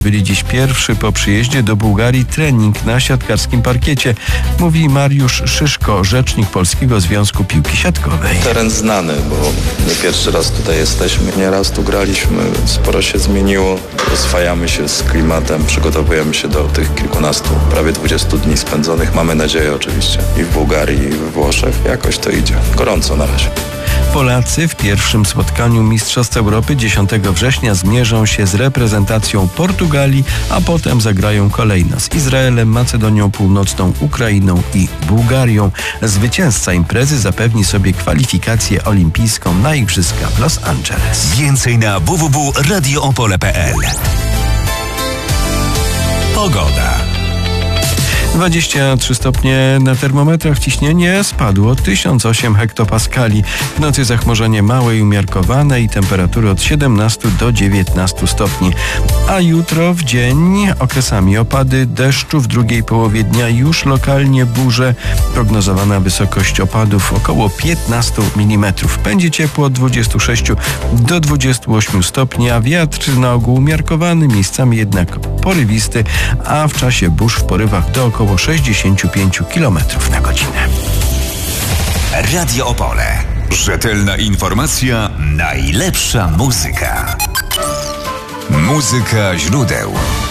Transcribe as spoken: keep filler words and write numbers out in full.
Byli dziś pierwszy po przyjeździe do Bułgarii trening na siatkarskim parkiecie, mówi Mariusz Szyszko, rzecznik Polskiego Związku Piłki Siatkowej. Teren znany, bo nie pierwszy raz tutaj jesteśmy. Nieraz tu graliśmy, sporo się zmieniło. Oswajamy się z klimatem, przygotowujemy się do tych kilkunastu, prawie dwudziestu dni spędzonych. Mamy nadzieję oczywiście i w Bułgarii, i we Włoszech. Jakoś to idzie. Gorąco na razie. Polacy w pierwszym spotkaniu Mistrzostw Europy dziesiątego września zmierzą się z reprezentacją Portugalii, a potem zagrają kolejno z Izraelem, Macedonią Północną, Ukrainą i Bułgarią. Zwycięzca imprezy zapewni sobie kwalifikację olimpijską na Igrzyska w Los Angeles. Więcej na w w w kropka radio opole kropka p l. Pogoda. dwadzieścia trzy stopnie na termometrach, ciśnienie spadło tysiąc osiem hektopaskali. W nocy zachmurzenie małe i umiarkowane i temperatury od siedemnastu do dziewiętnastu stopni. A jutro w dzień okresami opady, deszczu, w drugiej połowie dnia już lokalnie burze. Prognozowana wysokość opadów około piętnaście milimetrów. Będzie ciepło od dwudziestu sześciu do dwudziestu ośmiu stopni, a wiatr na ogół umiarkowany, miejscami jednak porywisty, a w czasie burz w porywach do około sześćdziesiąt pięć kilometrów na godzinę. Radio Opole. Rzetelna informacja, najlepsza muzyka. Muzyka źródeł.